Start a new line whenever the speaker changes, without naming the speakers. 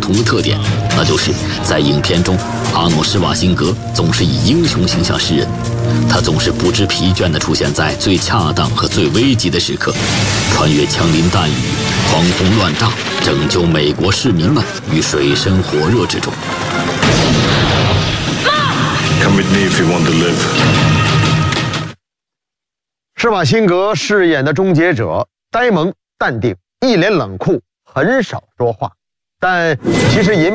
同的特点，那就是在影片中，阿诺·施瓦辛格总是以英雄形象示人，他总是不知疲倦地出现在最恰当和最危急的时刻，穿越枪林弹雨，狂轰乱炸，拯救美国市民们于水深火热之中。
Come with me if you want to live.
施瓦辛格饰演的终结者，呆萌淡定，一脸冷酷，很少说话，但其实